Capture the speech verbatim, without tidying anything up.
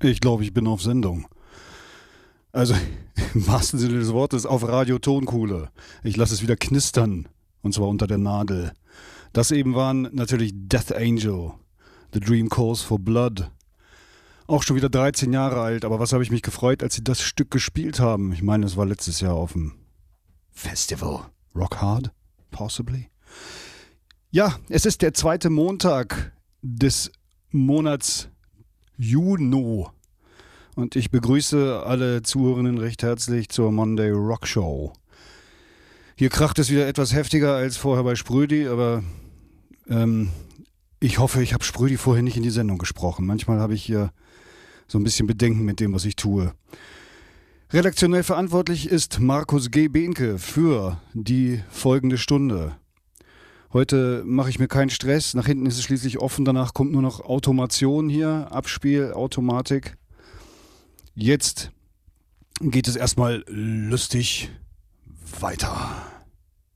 Ich glaube, ich bin auf Sendung. Also im wahrsten Sinne des Wortes auf Radio Tonkuhle. Ich lasse es wieder knistern. Und zwar unter der Nadel. Das eben waren natürlich Death Angel. The Dream Calls for Blood. Auch schon wieder dreizehn Jahre alt. Aber was habe ich mich gefreut, als sie das Stück gespielt haben. Ich meine, es war letztes Jahr auf dem Festival. Rock Hard? Possibly? Ja, es ist der zweite Montag des Monats Juni. Und ich begrüße alle Zuhörenden recht herzlich zur Monday Rock Show. Hier kracht es wieder etwas heftiger als vorher bei Sprödi, aber ähm, ich hoffe, ich habe Sprödi vorher nicht in die Sendung gesprochen. Manchmal habe ich hier so ein bisschen Bedenken mit dem, was ich tue. Redaktionell verantwortlich ist Markus G. Behnke für die folgende Stunde. Heute mache ich mir keinen Stress. Nach hinten ist es schließlich offen. Danach kommt nur noch Automation hier, Abspiel, Automatik. Jetzt geht es erstmal lustig weiter.